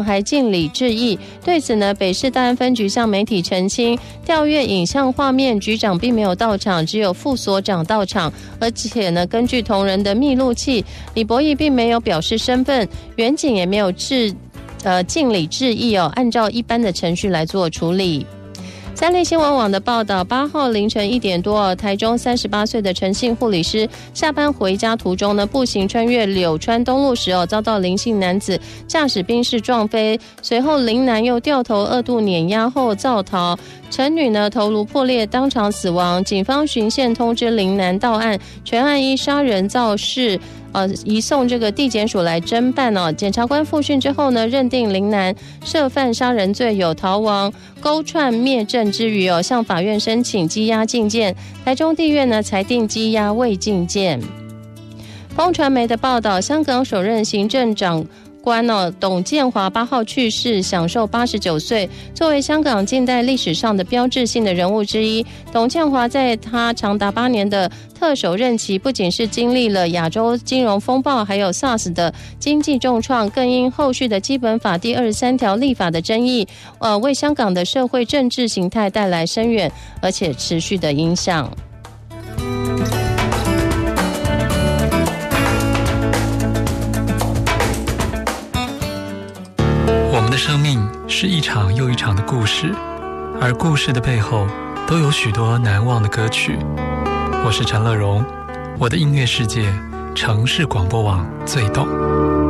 还敬礼致意。对此呢，北市大安分局向媒体澄清，调阅影像画面，局长并没有到场，只有副所长到场，而且呢，根据同仁的密录器，李博义并没有表示身份，员警也没有敬礼致意按照一般的程序来做处理。三立新闻网的报道，8号凌晨1点多，台中38岁的陈姓护理师下班回家途中呢，步行穿越柳川东路时遭到林姓男子驾驶宾士撞飞，随后林男又掉头2度碾压后造逃，陈女呢头颅破裂，当场死亡。警方循线通知林男到案，全案依杀人肇事移送这个地检署来侦办检察官复讯之后呢，认定林男涉犯杀人罪，有逃亡、勾串灭证之余向法院申请羁押禁见。台中地院呢裁定羁押未禁见。风传媒的报道，香港首任行政长官董建华8号去世，享受89岁。作为香港近代历史上的标志性的人物之一，董建华在他长达8年的特首任期，不仅是经历了亚洲金融风暴还有 SARS 的经济重创，更因后续的基本法第23条立法的争议，为香港的社会政治形态带来深远而且持续的影响。 我们的生命是一场又一场的故事，而故事的背后都有许多难忘的歌曲。我是陈乐融，我的音乐世界，城市广播网最懂。